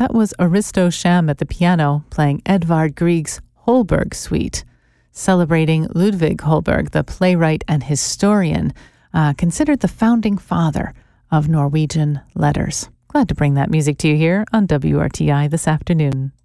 That was Aristo Sham at the piano playing Edvard Grieg's Holberg Suite, celebrating Ludvig Holberg, the playwright and historian, considered the founding father of Norwegian letters. Glad to bring that music to you here on WRTI this afternoon.